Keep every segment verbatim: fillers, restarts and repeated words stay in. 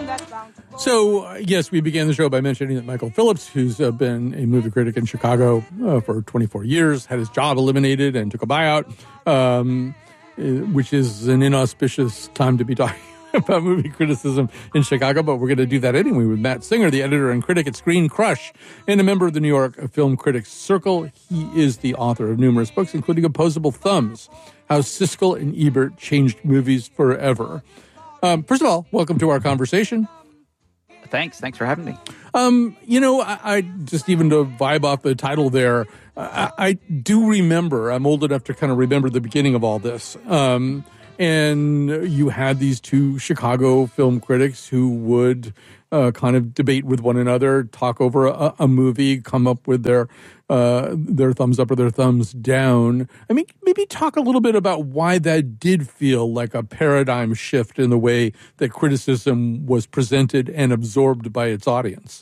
So, uh, yes, we began the show by mentioning that Michael Phillips, who's uh, been a movie critic in Chicago uh, for twenty-four years, had his job eliminated and took a buyout, um, uh, which is an inauspicious time to be talking about movie criticism in Chicago, but we're going to do that anyway with Matt Singer, the editor and critic at Screen Crush and a member of the New York Film Critics Circle. He is the author of numerous books, including Opposable Thumbs, How Siskel and Ebert Changed Movies Forever. Um, first of all, welcome to our conversation. Thanks. Thanks for having me. Um, you know, I, I just even to vibe off the title there, I, I do remember, I'm old enough to kind of remember the beginning of all this. Um, and you had these two Chicago film critics who would uh, kind of debate with one another, talk over a, a movie, come up with their uh, their thumbs up or their thumbs down. I mean, maybe talk a little bit about why that did feel like a paradigm shift in the way that criticism was presented and absorbed by its audience.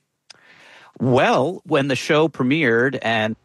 Well, when the show premiered, and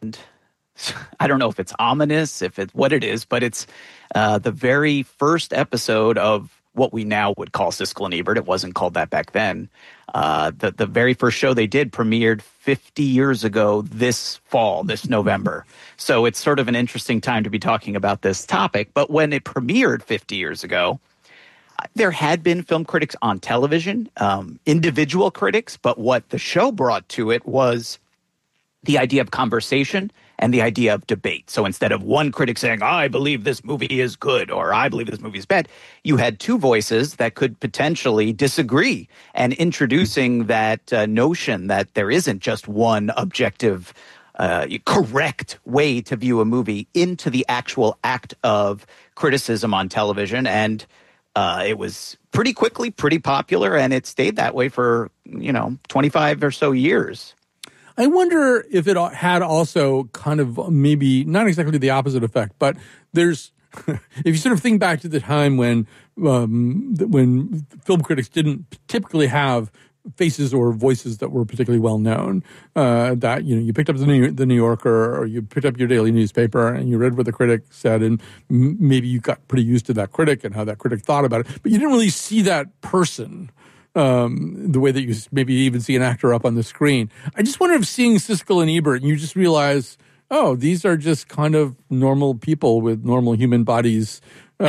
I don't know if it's ominous, if it's what it is, but it's uh, the very first episode of what we now would call Siskel and Ebert. It wasn't called that back then. Uh, the, the very first show they did premiered fifty years ago this fall, this November. So it's sort of an interesting time to be talking about this topic. But when it premiered fifty years ago, there had been film critics on television, um, individual critics, but what the show brought to it was the idea of conversation and the idea of debate. So instead of one critic saying, I believe this movie is good, or I believe this movie is bad, you had two voices that could potentially disagree, and introducing that uh, notion that there isn't just one objective, uh, correct way to view a movie into the actual act of criticism on television. And uh, it was pretty quickly pretty popular, and it stayed that way for, you know, twenty-five or so years. I wonder if it had also kind of maybe not exactly the opposite effect, but there's, if you sort of think back to the time when um, when film critics didn't typically have faces or voices that were particularly well known, uh, that, you know, you picked up the New, the New Yorker, or you picked up your daily newspaper and you read what the critic said, and m- maybe you got pretty used to that critic and how that critic thought about it, but you didn't really see that person Um, the way that you maybe even see an actor up on the screen. I just wonder if seeing Siskel and Ebert, and you just realize, oh, these are just kind of normal people with normal human bodies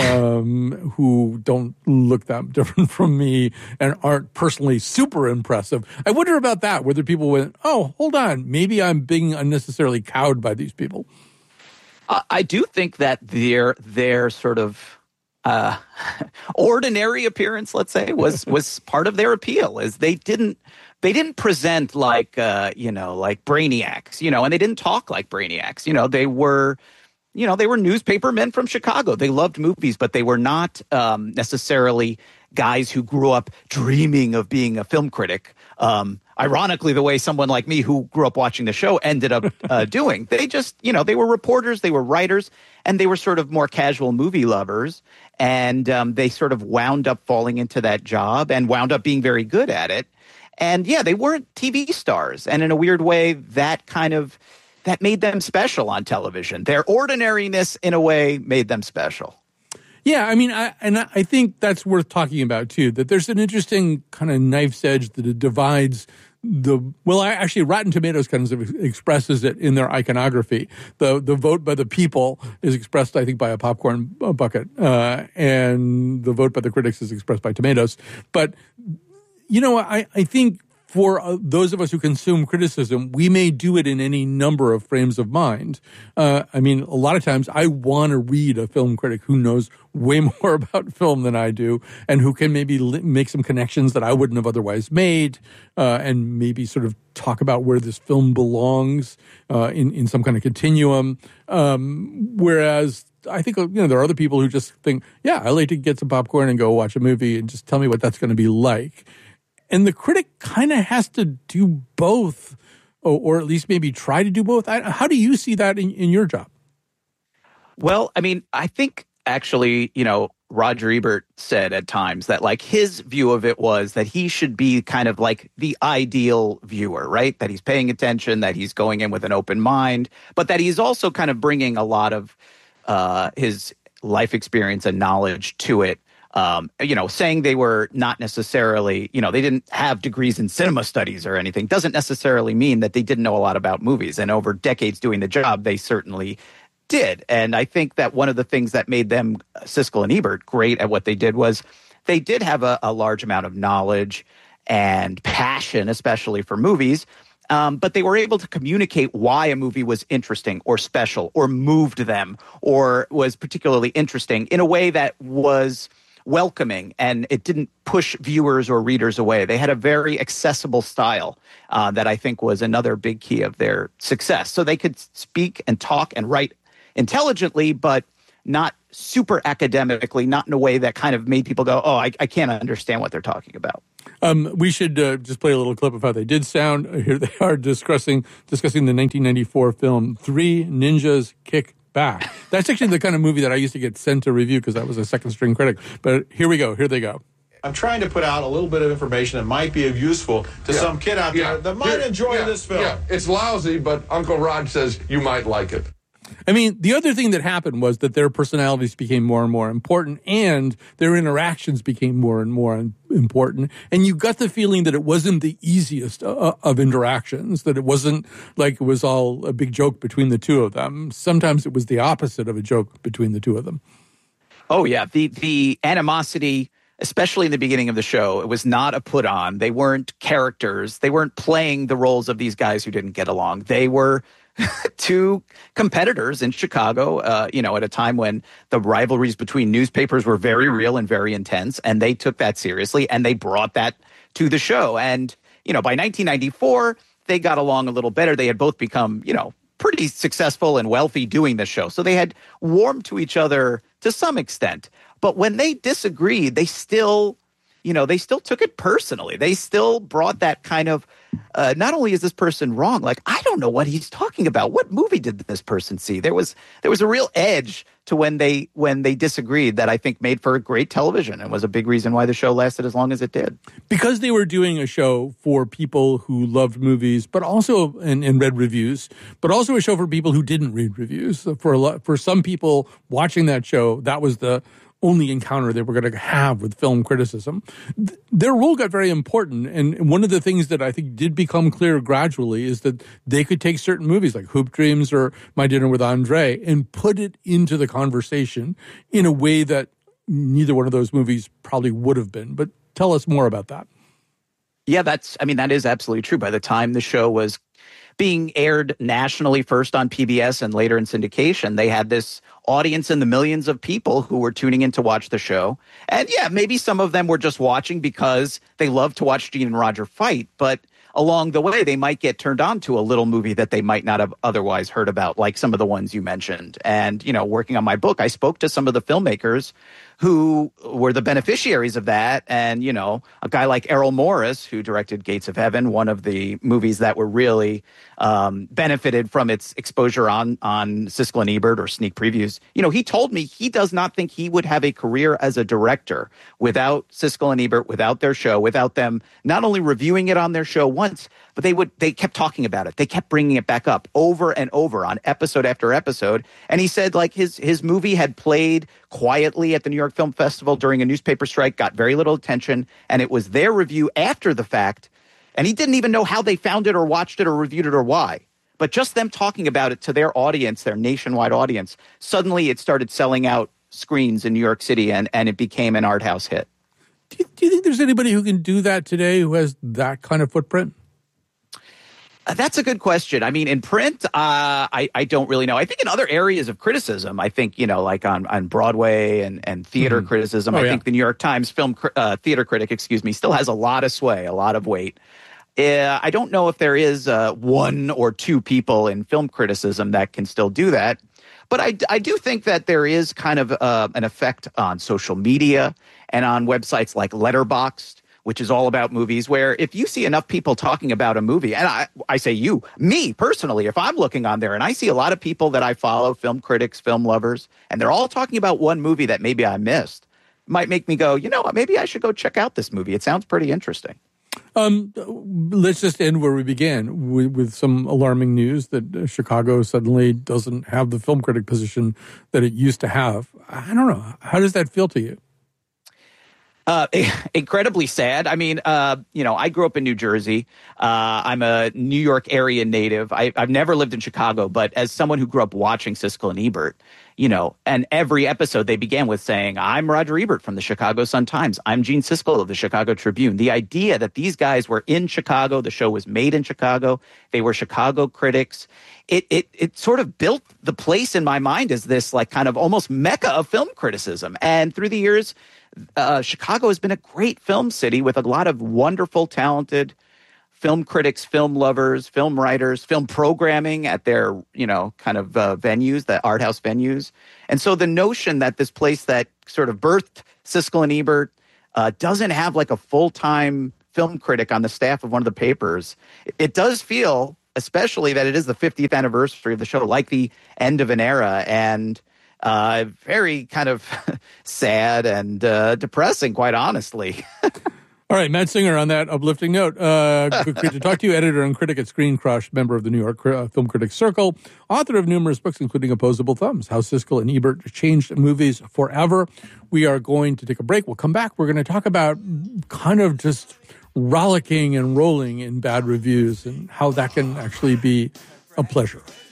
um, who don't look that different from me and aren't personally super impressive. I wonder about that, whether people went, oh, hold on, maybe I'm being unnecessarily cowed by these people. I, I do think that their their sort of Uh, ordinary appearance, let's say, was was part of their appeal. Is they didn't they didn't present like uh, you know like brainiacs, you know, and they didn't talk like brainiacs. You know, they were you know they were newspaper men from Chicago. They loved movies, but they were not um, necessarily guys who grew up dreaming of being a film critic. Um, ironically, the way someone like me who grew up watching the show ended up uh, doing. They just, you know, they were reporters, they were writers, and they were sort of more casual movie lovers. And um, they sort of wound up falling into that job and wound up being very good at it. And yeah, they weren't T V stars. And in a weird way, that kind of, that made them special on television. Their ordinariness, in a way, made them special. Yeah, I mean, I, and I think that's worth talking about, too, that there's an interesting kind of knife's edge that it divides the, well, I, actually, Rotten Tomatoes kind of expresses it in their iconography. The the vote by the people is expressed, I think, by a popcorn bucket, uh, and the vote by the critics is expressed by tomatoes. But, you know, I, I think for uh, those of us who consume criticism, we may do it in any number of frames of mind. Uh, I mean, a lot of times I want to read a film critic who knows way more about film than I do and who can maybe li- make some connections that I wouldn't have otherwise made, uh, and maybe sort of talk about where this film belongs uh, in, in some kind of continuum. Um, whereas I think, you know, there are other people who just think, yeah, I like to get some popcorn and go watch a movie and just tell me what that's going to be like. And the critic kind of has to do both, or, or at least maybe try to do both. I, how do you see that in, in your job? Well, I mean, I think actually, you know, Roger Ebert said at times that like his view of it was that he should be kind of like the ideal viewer, right? That he's paying attention, that he's going in with an open mind, but that he's also kind of bringing a lot of uh, his life experience and knowledge to it. Um, you know, saying they were not necessarily, you know, they didn't have degrees in cinema studies or anything doesn't necessarily mean that they didn't know a lot about movies. And over decades doing the job, they certainly did. And I think that one of the things that made them, Siskel and Ebert, great at what they did was they did have a, a large amount of knowledge and passion, especially for movies. Um, but they were able to communicate why a movie was interesting or special or moved them or was particularly interesting in a way that was welcoming, and it didn't push viewers or readers away. They had a very accessible style uh, that I think was another big key of their success. So they could speak and talk and write intelligently, but not super academically, not in a way that kind of made people go, oh, I, I can't understand what they're talking about. Um, we should uh, just play a little clip of how they did sound. Here they are discussing discussing the nineteen ninety-four film Three Ninjas Kick Back. That's actually the kind of movie that I used to get sent to review because I was a second string critic. But here we go. Here they go. I'm trying to put out a little bit of information that might be of useful to yeah. some kid out there yeah. that might Here, enjoy yeah, this film. Yeah. It's lousy, but Uncle Rod says you might like it. I mean, the other thing that happened was that their personalities became more and more important, and their interactions became more and more important. And you got the feeling that it wasn't the easiest uh, of interactions, that it wasn't like it was all a big joke between the two of them. Sometimes it was the opposite of a joke between the two of them. Oh, yeah. The, the animosity, especially in the beginning of the show, it was not a put on. They weren't characters. They weren't playing the roles of these guys who didn't get along. They were two competitors in Chicago, uh, you know, at a time when the rivalries between newspapers were very real and very intense, and they took that seriously, and they brought that to the show. And, you know, by nineteen ninety-four, they got along a little better. They had both become, you know, pretty successful and wealthy doing the show. So they had warmed to each other to some extent. But when they disagreed, they still, you know, they still took it personally. They still brought that kind of, uh, not only is this person wrong, like, I don't know what he's talking about. What movie did this person see? There was there was a real edge to when they when they disagreed that I think made for a great television and was a big reason why the show lasted as long as it did. Because they were doing a show for people who loved movies, but also and, and read reviews, but also a show for people who didn't read reviews. So for a lot, for some people watching that show, that was the only encounter they were going to have with film criticism. Their role got very important, and one of the things that I think did become clear gradually is that they could take certain movies like Hoop Dreams or My Dinner with Andre and put it into the conversation in a way that neither one of those movies probably would have been. But tell us more about that. Yeah, that's, I mean, that is absolutely true. By the time the show was being aired nationally, first on P B S and later in syndication, they had this audience in the millions of people who were tuning in to watch the show. And yeah, maybe some of them were just watching because they love to watch Gene and Roger fight, but along the way, they might get turned on to a little movie that they might not have otherwise heard about, like some of the ones you mentioned. And, you know, working on my book, I spoke to some of the filmmakers who were the beneficiaries of that. And, you know, a guy like Errol Morris, who directed Gates of Heaven, one of the movies that were really um, benefited from its exposure on, on Siskel and Ebert or sneak previews. You know, he told me he does not think he would have a career as a director without Siskel and Ebert, without their show, without them not only reviewing it on their show once, but they would they kept talking about it. They kept bringing it back up over and over on episode after episode. And he said, like, his his movie had played quietly at the New York Film Festival during a newspaper strike, got very little attention, and it was their review after the fact. And he didn't even know how they found it or watched it or reviewed it or why. But just them talking about it to their audience, their nationwide audience, suddenly it started selling out screens in New York City, and, and it became an art house hit. Do you, do you think there's anybody who can do that today who has that kind of footprint? Uh, that's a good question. I mean, in print, uh, I, I don't really know. I think in other areas of criticism, I think, you know, like on, on Broadway and, and theater mm-hmm. criticism, oh, I yeah. think the New York Times film uh, theater critic, excuse me, still has a lot of sway, a lot of weight. Uh, I don't know if there is uh, one or two people in film criticism that can still do that. But I, I do think that there is kind of uh, an effect on social media and on websites like Letterboxd, which is all about movies, where if you see enough people talking about a movie, and I, I say you, me personally, if I'm looking on there and I see a lot of people that I follow, film critics, film lovers, and they're all talking about one movie that maybe I missed, might make me go, you know what, maybe I should go check out this movie. It sounds pretty interesting. Um, let's just end where we began with, with some alarming news that uh, Chicago suddenly doesn't have the film critic position that it used to have. I don't know. How does that feel to you? Uh, incredibly sad. I mean, uh, you know, I grew up in New Jersey. Uh, I'm a New York area native. I, I've never lived in Chicago, but as someone who grew up watching Siskel and Ebert, you know, and every episode they began with saying, I'm Roger Ebert from the Chicago Sun-Times. I'm Gene Siskel of the Chicago Tribune. The idea that these guys were in Chicago, the show was made in Chicago, they were Chicago critics. It, it, it sort of built the place in my mind as this like kind of almost mecca of film criticism. And through the years, Uh, Chicago has been a great film city with a lot of wonderful, talented film critics, film lovers, film writers, film programming at their, you know, kind of uh, venues, the art house venues. And so the notion that this place that sort of birthed Siskel and Ebert uh, doesn't have like a full-time film critic on the staff of one of the papers, it does feel, especially that it is the fiftieth anniversary of the show, like the end of an era. And Uh, very kind of sad and uh, depressing, quite honestly. All right, Matt Singer, on that uplifting note, uh, great to talk to you, editor and critic at Screen Crush, member of the New York uh, Film Critics Circle, author of numerous books, including Opposable Thumbs, How Siskel and Ebert Changed Movies Forever. We are going to take a break. We'll come back. We're going to talk about kind of just rollicking and rolling in bad reviews and how that can actually be a pleasure.